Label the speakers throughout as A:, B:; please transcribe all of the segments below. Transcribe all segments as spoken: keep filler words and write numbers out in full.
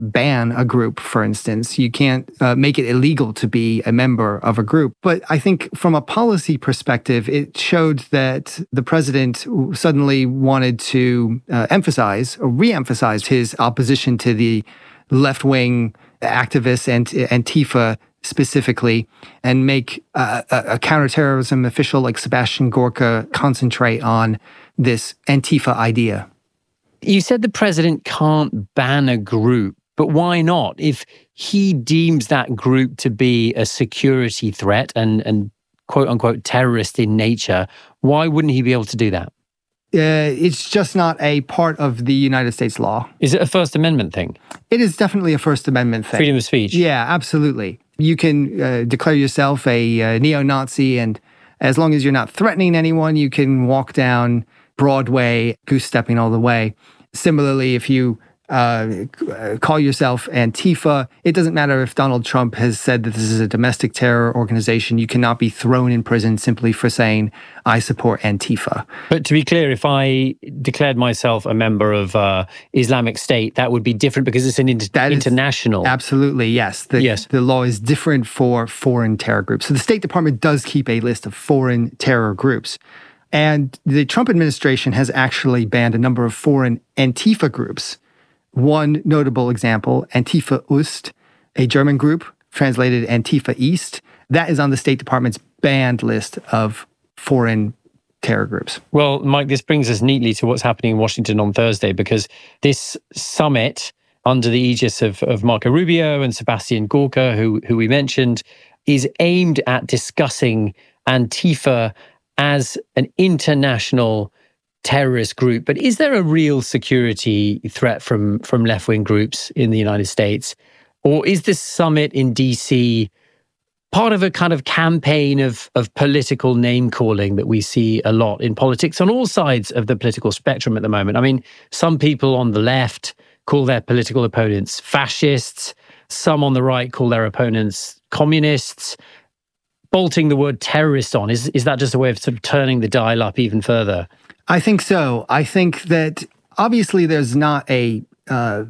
A: ban a group, for instance. You can't uh, make it illegal to be a member of a group. But I think from a policy perspective, it showed that the president suddenly wanted to uh, emphasize or re-emphasize his opposition to the left-wing activists and Antifa specifically, and make uh, a, a counterterrorism official like Sebastian Gorka concentrate on this Antifa idea.
B: You said the president can't ban a group, but why not? If he deems that group to be a security threat and, and quote unquote terrorist in nature, why wouldn't he be able to do that?
A: Uh, it's just not a part of the United States law.
B: Is it a First Amendment thing?
A: It is definitely a First Amendment thing.
B: Freedom of speech?
A: Yeah, absolutely. You can uh, declare yourself a uh, neo-Nazi, and as long as you're not threatening anyone, you can walk down Broadway, goose-stepping all the way. Similarly, if you uh, call yourself Antifa, it doesn't matter if Donald Trump has said that this is a domestic terror organization. You cannot be thrown in prison simply for saying, I support Antifa.
B: But to be clear, if I declared myself a member of uh, Islamic State, that would be different because it's an inter-
A: that
B: international.
A: Absolutely, yes. The,
B: yes.
A: The law is different for foreign terror groups. So the State Department does keep a list of foreign terror groups. And the Trump administration has actually banned a number of foreign Antifa groups. One notable example, Antifa Ost, a German group, translated Antifa East, that is on the State Department's banned list of foreign terror groups.
B: Well, Mike, this brings us neatly to what's happening in Washington on Thursday, because this summit under the aegis of, of Marco Rubio and Sebastian Gorka, who, who we mentioned, is aimed at discussing Antifa as an international terrorist group. But is there a real security threat from, from left-wing groups in the United States? Or is this summit in D C part of a kind of campaign of, of political name-calling that we see a lot in politics on all sides of the political spectrum at the moment? I mean, some people on the left call their political opponents fascists. Some on the right call their opponents communists. Bolting the word terrorist on, is, is that just a way of sort of turning the dial up even further?
A: I think so. I think that obviously there's not a uh,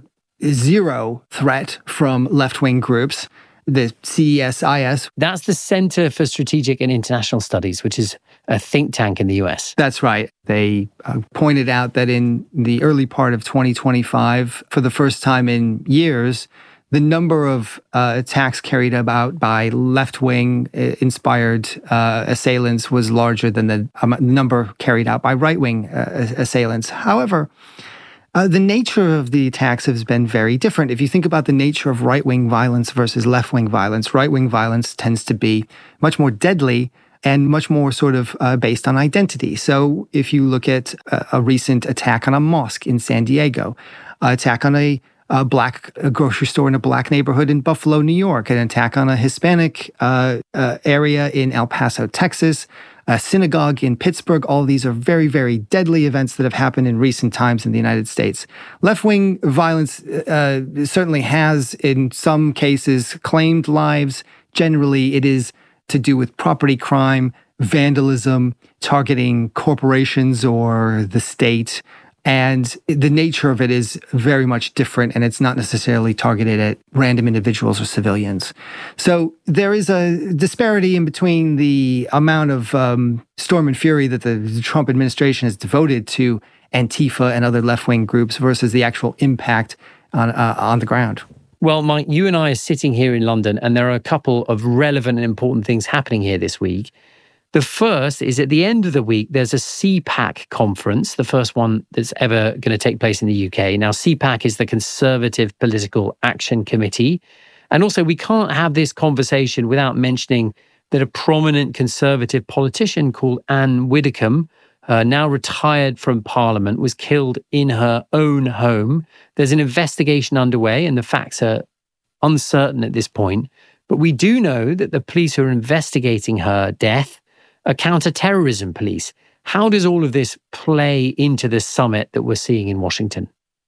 A: zero threat from left-wing groups, the C E S I S.
B: That's the Center for Strategic and International Studies, which is a think tank in the U S.
A: That's right. They uh, pointed out that in the early part of twenty twenty-five, for the first time in years, the number of uh, attacks carried about by left-wing uh, inspired uh, assailants was larger than the um, number carried out by right-wing uh, assailants. However, uh, the nature of the attacks has been very different. If you think about the nature of right-wing violence versus left-wing violence, right-wing violence tends to be much more deadly and much more sort of uh, based on identity. So if you look at a, a recent attack on a mosque in San Diego, an attack on a a black a grocery store in a black neighborhood in Buffalo, New York, an attack on a Hispanic uh, uh, area in El Paso, Texas, a synagogue in Pittsburgh. All of these are very, very deadly events that have happened in recent times in the United States. Left-wing violence uh, certainly has, in some cases, claimed lives. Generally, it is to do with property crime, vandalism, targeting corporations or the state. And the nature of it is very much different, and it's not necessarily targeted at random individuals or civilians. So there is a disparity in between the amount of um, storm and fury that the, the Trump administration has devoted to Antifa and other left-wing groups versus the actual impact on uh, on the ground.
B: Well, Mike, you and I are sitting here in London, and there are a couple of relevant and important things happening here this week. The first is at the end of the week, there's a C PAC conference, the first one that's ever going to take place in the U K. Now, C PAC is the Conservative Political Action Committee. And also, we can't have this conversation without mentioning that a prominent Conservative politician called Anne Widdecombe, uh, now retired from Parliament, was killed in her own home. There's an investigation underway, and the facts are uncertain at this point. But we do know that the police who are investigating her death a counter-terrorism police. How does all of this play into the summit that we're seeing in Washington?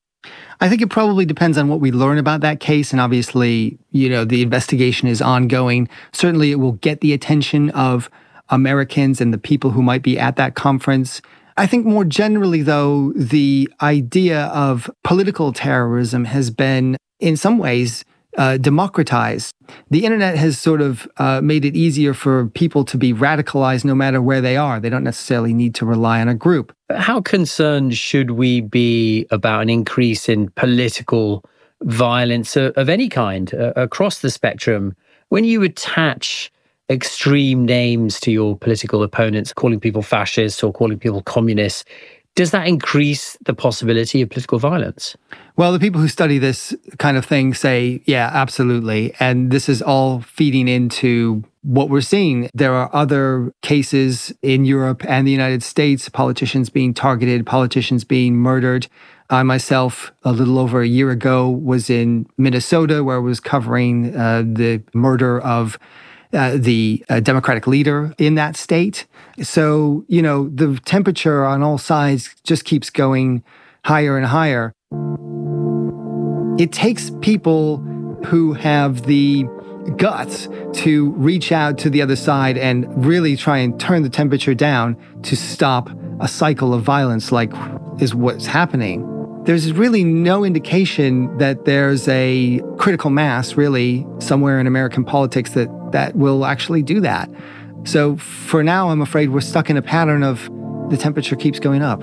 A: I think it probably depends on what we learn about that case. And obviously, you know, the investigation is ongoing. Certainly, it will get the attention of Americans and the people who might be at that conference. I think more generally, though, the idea of political terrorism has been, in some ways, uh, democratized. The internet has sort of uh, made it easier for people to be radicalized no matter where they are. They don't necessarily need to rely on a group.
B: How concerned should we be about an increase in political violence of any kind uh, across the spectrum? When you attach extreme names to your political opponents, calling people fascists or calling people communists, does that increase the possibility of political violence?
A: Well, the people who study this kind of thing say, yeah, absolutely. And this is all feeding into what we're seeing. There are other cases in Europe and the United States, politicians being targeted, politicians being murdered. I myself, a little over a year ago, was in Minnesota, where I was covering uh, the murder of uh, the uh, Democratic leader in that state. So, you know, the temperature on all sides just keeps going higher and higher. It takes people who have the guts to reach out to the other side and really try and turn the temperature down to stop a cycle of violence like is what's happening. There's really no indication that there's a critical mass, really, somewhere in American politics that, that will actually do that. So for now, I'm afraid we're stuck in a pattern of the temperature keeps going up.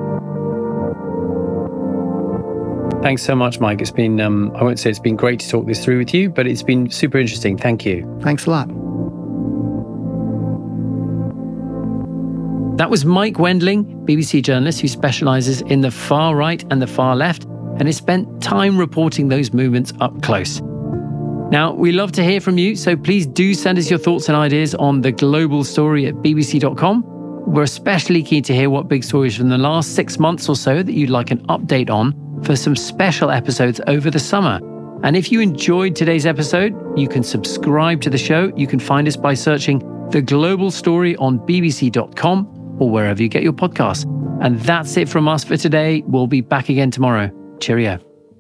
B: Thanks so much, Mike. It's been, um, I won't say it's been great to talk this through with you, but it's been super interesting. Thank you.
A: Thanks a lot.
B: That was Mike Wendling, B B C journalist who specialises in the far right and the far left and has spent time reporting those movements up close. Now, we love to hear from you, so please do send us your thoughts and ideas on The Global Story at b b c dot com. We're especially keen to hear what big stories from the last six months or so that you'd like an update on for some special episodes over the summer. And if you enjoyed today's episode, you can subscribe to the show. You can find us by searching The Global Story on b b c dot com or wherever you get your podcasts. And that's it from us for today. We'll be back again tomorrow. Cheerio.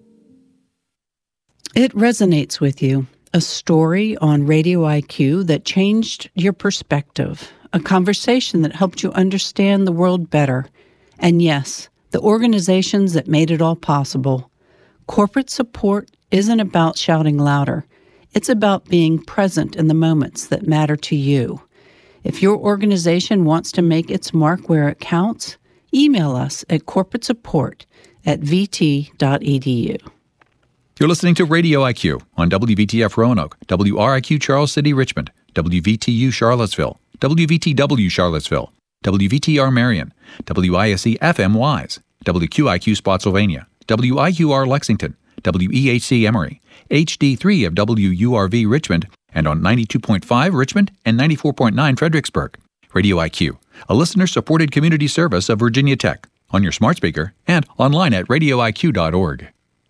C: It resonates with you. A story on Radio I Q that changed your perspective. A conversation that helped you understand the world better. And yes, the organizations that made it all possible. Corporate support isn't about shouting louder. It's about being present in the moments that matter to you. If your organization wants to make its mark where it counts, email us at corporate support at v t dot e d u.
D: You're listening to Radio I Q on W V T F Roanoke, W R I Q Charles City Richmond, W V T U Charlottesville, W V T W Charlottesville, W V T R Marion, W I S E F M Wise, W Q I Q Spotsylvania, W I Q R Lexington, W E H C Emory, H D three of W U R V Richmond, and on ninety-two point five Richmond and ninety-four point nine Fredericksburg. Radio I Q, a listener-supported community service of Virginia Tech, on your smart speaker and online at radio I Q dot org.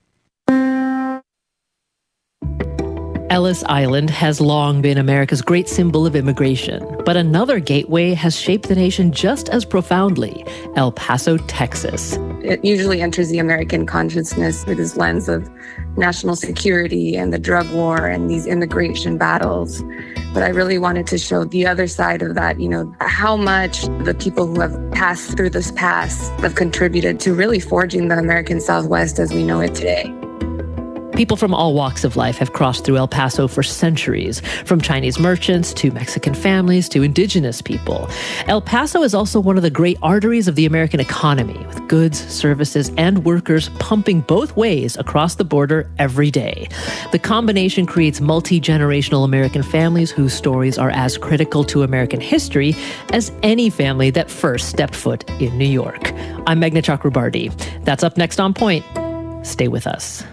E: Ellis Island has long been America's great symbol of immigration, but another gateway has shaped the nation just as profoundly, El Paso, Texas.
F: It usually enters the American consciousness through this lens of national security and the drug war and these immigration battles. But I really wanted to show the other side of that, you know, how much the people who have passed through this past have contributed to really forging the American Southwest as we know it today.
E: People from all walks of life have crossed through El Paso for centuries, from Chinese merchants to Mexican families to indigenous people. El Paso is also one of the great arteries of the American economy, with goods, services, and workers pumping both ways across the border every day. The combination creates multi-generational American families whose stories are as critical to American history as any family that first stepped foot in New York. I'm Meghna Chakrabarti. That's up next on Point. Stay with us.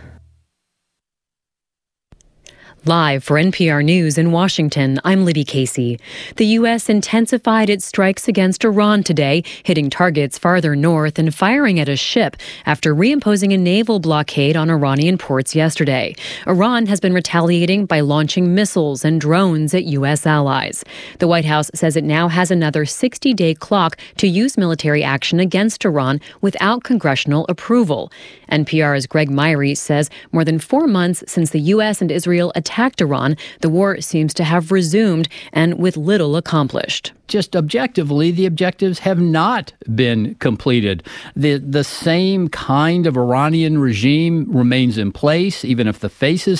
G: Live for N P R News in Washington, I'm Liddy Casey. The U S intensified its strikes against Iran today, hitting targets farther north and firing at a ship after reimposing a naval blockade on Iranian ports yesterday. Iran has been retaliating by launching missiles and drones at U S allies. The White House says it now has another sixty-day clock to use military action against Iran without congressional approval. N P R's Greg Myrie says more than four months since the U S and Israel attacked attacked Iran, the war seems to have resumed and with little accomplished.
H: Just objectively, the objectives have not been completed. The the same kind of Iranian regime remains in place, even if the faces